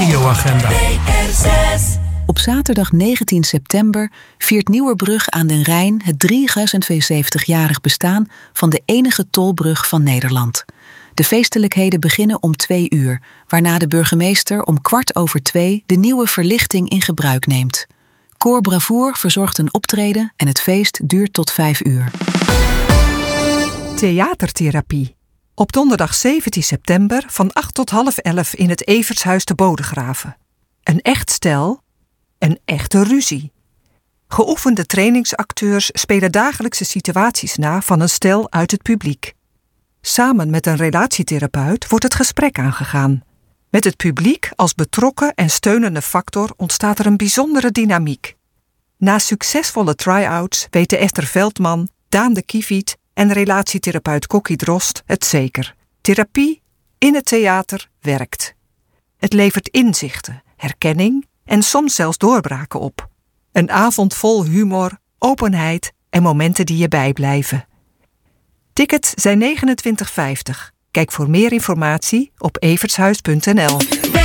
radioagenda. Op zaterdag 19 september viert Nieuwerbrug aan den Rijn het 376-jarig bestaan van de enige tolbrug van Nederland. De feestelijkheden beginnen om 2 uur, waarna de burgemeester om 2:15 de nieuwe verlichting in gebruik neemt. Koor Bravoer verzorgt een optreden en het feest duurt tot 5 uur. Theatertherapie. Op donderdag 17 september van 8 tot 10:30 in het Evershuis te Bodegraven. Een echt stel, een echte ruzie. Geoefende trainingsacteurs spelen dagelijkse situaties na van een stel uit het publiek. Samen met een relatietherapeut wordt het gesprek aangegaan. Met het publiek als betrokken en steunende factor ontstaat er een bijzondere dynamiek. Na succesvolle try-outs weten Esther Veldman, Daan de Kieviet en relatietherapeut Kokkie Drost het zeker. Therapie in het theater werkt. Het levert inzichten, herkenning en soms zelfs doorbraken op. Een avond vol humor, openheid en momenten die je bijblijven. Tickets zijn €29,50. Kijk voor meer informatie op evershuis.nl.